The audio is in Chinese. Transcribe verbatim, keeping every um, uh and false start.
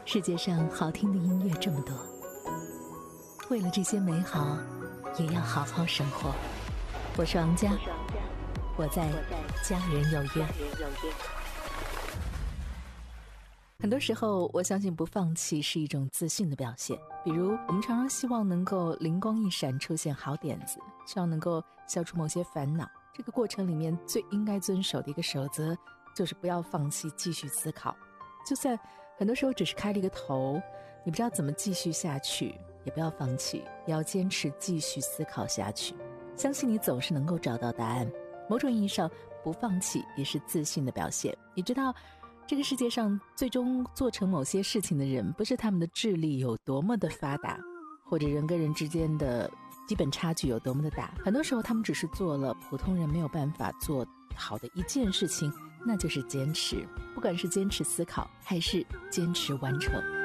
世界上好听的音乐这么多，为了这些美好也要好好生活。我是王佳，我在家人有约。很多时候我相信不放弃是一种自信的表现，比如我们常常希望能够灵光一闪，出现好点子，希望能够消除某些烦恼。这个过程里面最应该遵守的一个守则就是不要放弃继续思考，就算很多时候只是开了一个头，你不知道怎么继续下去，也不要放弃，也要坚持继续思考下去。相信你总是能够找到答案。某种意义上，不放弃也是自信的表现。你知道这个世界上最终做成某些事情的人，不是他们的智力有多么的发达，或者人跟人之间的基本差距有多么的大，很多时候他们只是做了普通人没有办法做好的一件事情，那就是坚持。不管是坚持思考还是坚持完成。